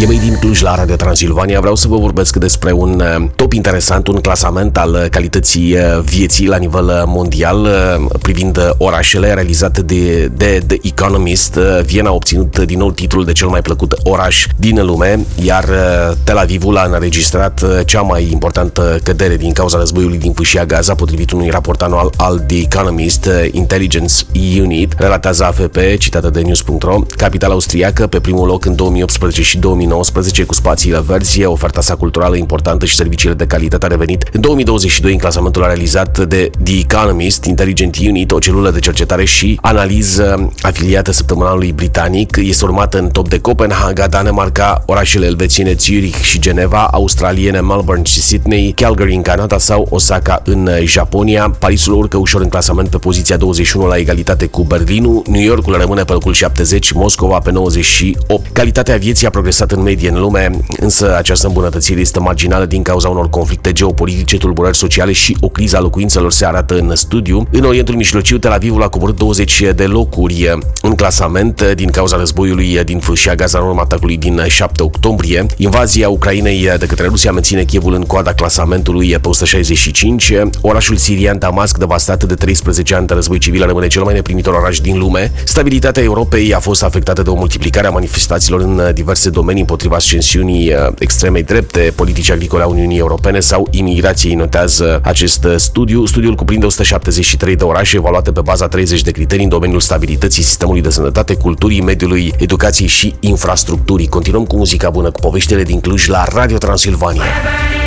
E mai din Cluj la Radio Transilvania. Vreau să vă vorbesc despre un top interesant, un clasament al calității vieții la nivel mondial privind orașele, realizat de The Economist. Viena a obținut din nou titlul de cel mai plăcut oraș din lume, iar Tel Avivul a înregistrat cea mai importantă cădere din cauza războiului din Fâșia Gaza, potrivit unui raport anual al The Economist. Intelligence Unit relatează AFP, citată de news.ro. Capitala austriacă pe primul loc în 2018 și 2019 cu spațiile verzi, oferta sa culturală importantă și serviciile de calitate a revenit în 2022 în clasamentul realizat de The Economist. Intelligent Unit, o celulă de cercetare și analiză afiliată săptămânalului britanic, este urmată în top de Copenhaga, Danemarca, orașele elvețiene Zurich și Geneva, australiene Melbourne și Sydney, Calgary în Canada sau Osaka în Japonia. Parisul urcă ușor în clasament pe poziția 21 la egalitate cu Berlinul, New Yorkul rămâne pe locul 70, Moscova pe 98. Calitatea vieții a progresat în medie în lume, însă această îmbunătățire este marginală din cauza unor conflicte geopolitice, tulburări sociale și o criză a locuințelor, se arată în studiu. În Orientul Mijlociu, Tel Avivul a coborât 20 de locuri în clasament din cauza războiului din Fâșia Gaza în urma atacului din 7 octombrie. Invazia Ucrainei de către Rusia menține Kievul în coada clasamentului pe 165. Orașul sirian Damasc, devastat de 13 ani de război civil, rămâne cel mai neprimitor oraș din lume. Stabilitatea Europei a fost afectată de o multiplicare a manifestațiilor în diverse domenii împotriva ascensiunii extremei drepte, politici agricole a Uniunii Europene sau imigrației, notează acest studiu. Studiul cuprinde 173 de orașe evaluate pe baza 30 de criterii în domeniul stabilității, sistemului de sănătate, culturii, mediului, educației și infrastructurii. Continuăm cu muzica bună, cu poveștile din Cluj la Radio Transilvania.